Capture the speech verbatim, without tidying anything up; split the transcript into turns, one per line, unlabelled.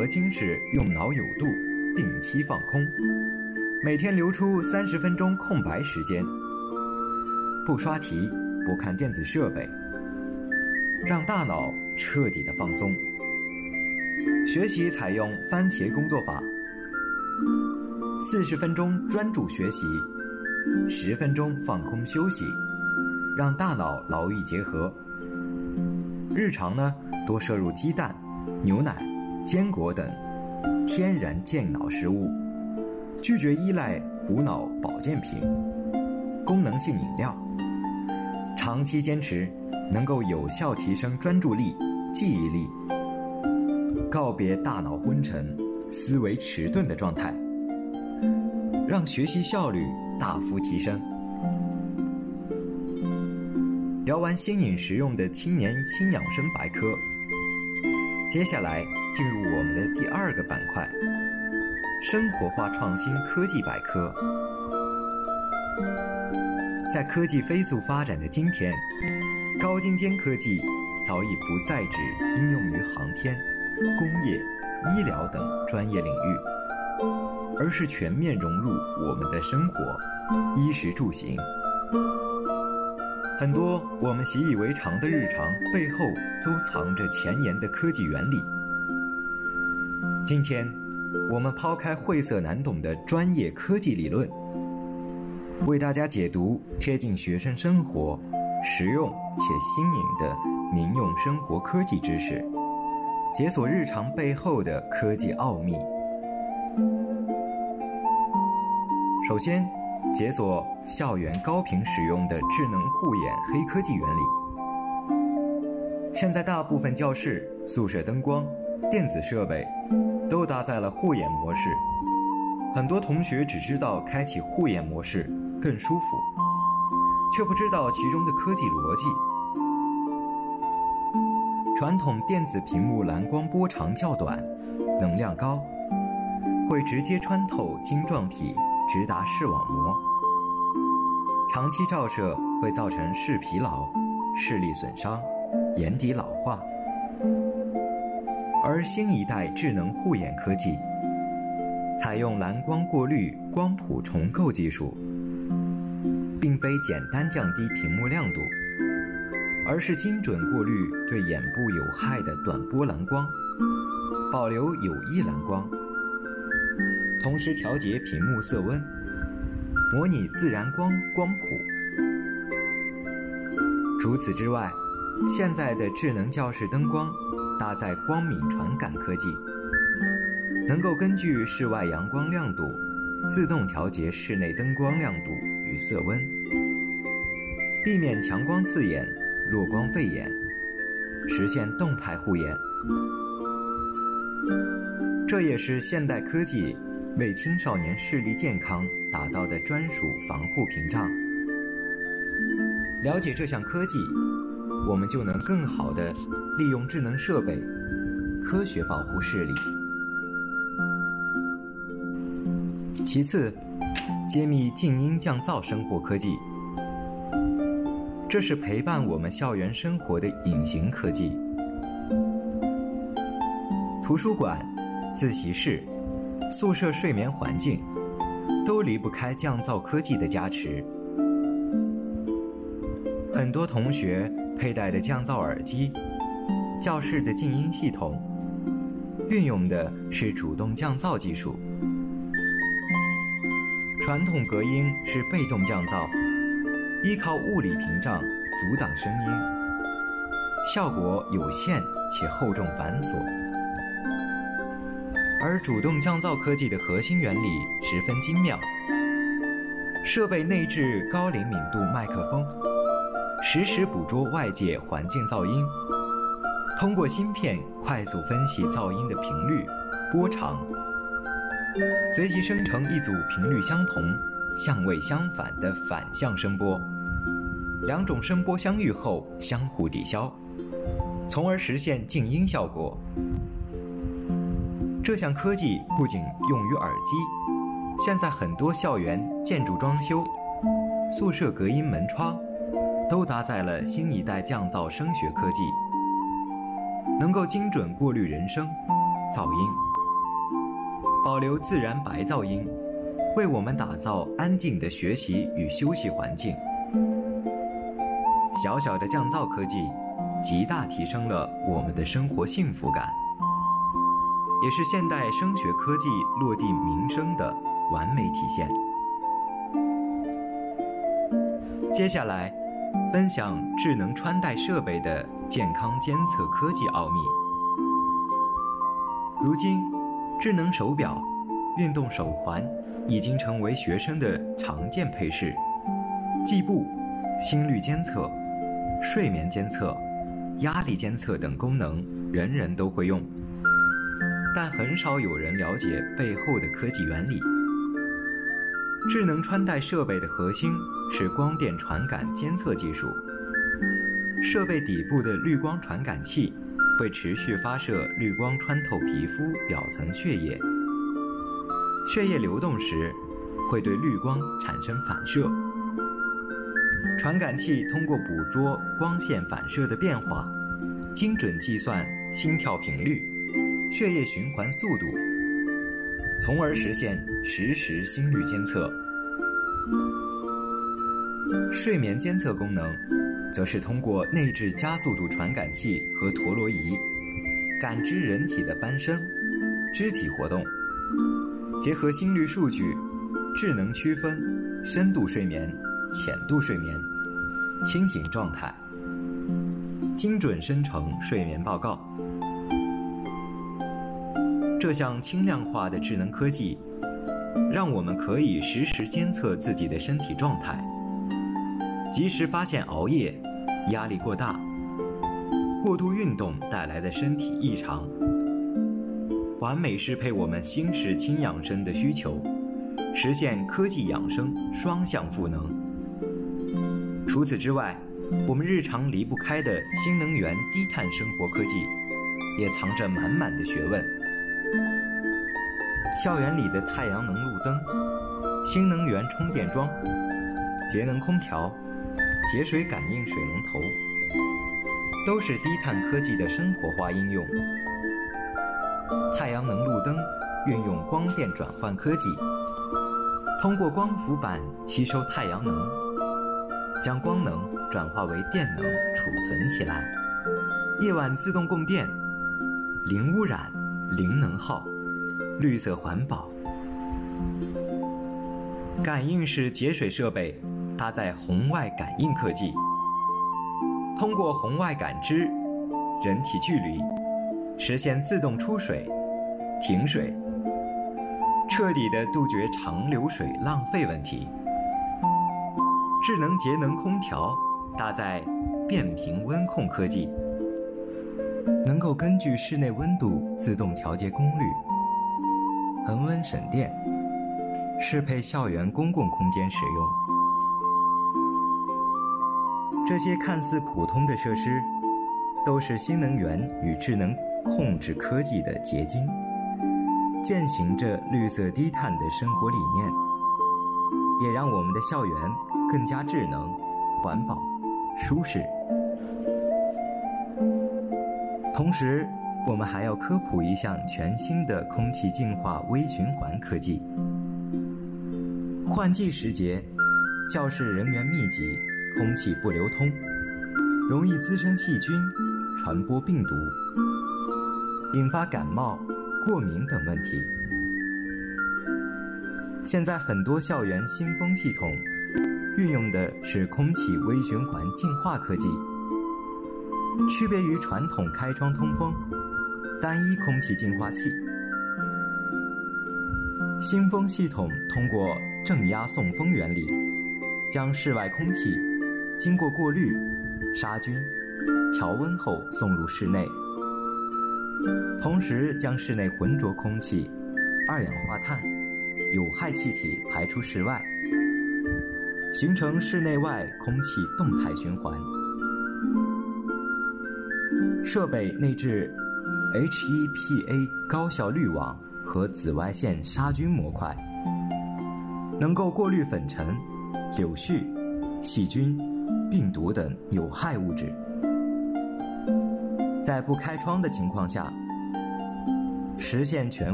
核心是用脑有度，定期放空，每天留出三十分钟空白时间，不刷题，不看电子设备，让大脑彻底的放松。学习采用番茄工作法，四十分钟专注学习，十分钟放空休息，让大脑劳逸结合。日常呢，多摄入鸡蛋、牛奶、坚果等天然健脑食物，拒绝依赖无脑保健品、功能性饮料。长期坚持，能够有效提升专注力、记忆力，告别大脑昏沉、思维迟钝的状态，让学习效率大幅提升。聊完新颖实用的青年轻养生百科，接下来进入我们的第二个板块——生活化创新科技百科。在科技飞速发展的今天，高精尖科技早已不再只应用于航天、工业、医疗等专业领域，而是全面融入我们的生活、衣食住行。很多我们习以为常的日常背后都藏着前沿的科技原理。今天，我们抛开晦涩难懂的专业科技理论，为大家解读贴近学生生活、实用且新颖的民用生活科技知识，解锁日常背后的科技奥秘。首先，解锁校园高频使用的智能护眼黑科技原理。现在大部分教室、宿舍灯光、电子设备都搭载了护眼模式，很多同学只知道开启护眼模式更舒服，却不知道其中的科技逻辑。传统电子屏幕蓝光波长较短，能量高，会直接穿透晶状体，直达视网膜。长期照射会造成视疲劳、视力损伤、眼底老化。而新一代智能护眼科技采用蓝光过滤光谱重构技术，并非简单降低屏幕亮度，而是精准过滤对眼部有害的短波蓝光，保留有益蓝光，同时调节屏幕色温，模拟自然光光谱。除此之外，现在的智能教室灯光搭载光敏传感科技，能够根据室外阳光亮度自动调节室内灯光亮度与色温，避免强光刺眼、弱光费眼，实现动态护眼。这也是现代科技为青少年视力健康打造的专属防护屏障。了解这项科技，我们就能更好地利用智能设备，科学保护视力。其次，揭秘静音降噪生活科技。这是陪伴我们校园生活的隐形科技。图书馆、自习室、宿舍睡眠环境都离不开降噪科技的加持。很多同学佩戴的降噪耳机、教室的静音系统，运用的是主动降噪技术。传统隔音是被动降噪，依靠物理屏障阻挡声音，效果有限且厚重繁琐。而主动降噪科技的核心原理十分精妙，设备内置高灵敏度麦克风，实时捕捉外界环境噪音，通过芯片快速分析噪音的频率、波长，随即生成一组频率相同、相位相反的反向声波，两种声波相遇后相互抵消，从而实现静音效果。这项科技不仅用于耳机，现在很多校园建筑装修、宿舍隔音门窗都搭载了新一代降噪声学科技，能够精准过滤人声， 噪音，保留自然白噪音，为我们打造安静的学习与休息环境。小小的降噪科技极大提升了我们的生活幸福感，也是现代声学科技落地民生的完美体现。接下来分享智能穿戴设备的健康监测科技奥秘。如今，智能手表、运动手环已经成为学生的常见配饰，计步、心率监测、睡眠监测、压力监测等功能人人都会用，但很少有人了解背后的科技原理。智能穿戴设备的核心是光电传感监测技术，设备底部的绿光传感器会持续发射绿光穿透皮肤表层血液，血液流动时会对绿光产生反射。传感器通过捕捉光线反射的变化，精准计算心跳频率、血液循环速度，从而实现实时心率监测。睡眠监测功能则是通过内置加速度传感器和陀螺仪，感知人体的翻身、肢体活动，结合心率数据，智能区分深度睡眠、浅度睡眠、清醒状态，精准生成睡眠报告。这项轻量化的智能科技，让我们可以实时监测自己的身体状态，及时发现熬夜、压力过大、过度运动带来的身体异常，完美适配我们新式轻养生的需求，实现科技养生双向赋能。除此之外，我们日常离不开的新能源低碳生活科技，也藏着满满的学问。校园里的太阳能路灯、新能源充电桩、节能空调、节水感应水龙头，都是低碳科技的生活化应用。太阳能路灯运用光电转换科技，通过光伏板吸收太阳能，将光能转化为电能储存起来，夜晚自动供电，零污染、零能耗，绿色环保。感应式节水设备搭载红外感应科技，通过红外感知人体距离，实现自动出水、停水，彻底的杜绝长流水浪费问题。智能节能空调搭载变频温控科技，能够根据室内温度自动调节功率，恒温省电，适配校园公共空间使用。这些看似普通的设施，都是新能源与智能控制科技的结晶，践行着绿色低碳的生活理念，也让我们的校园更加智能、环保、舒适。同时，我们还要科普一项全新的空气净化微循环科技。换季时节，教室人员密集，空气不流通，容易滋生细菌，传播病毒，引发感冒、过敏等问题。现在很多校园新风系统运用的是空气微循环净化科技，区别于传统开窗通风、单一空气净化器。新风系统通过正压送风原理，将室外空气经过过滤、杀菌、调温后送入室内，同时将室内浑浊空气、二氧化碳、有害气体排出室外，形成室内外空气动态循环。设备内置 H E P A 高效滤网和紫外线杀菌模块，能够过滤粉尘、柳絮、细菌、病毒等有害物质。在不开窗的情况下， 实现全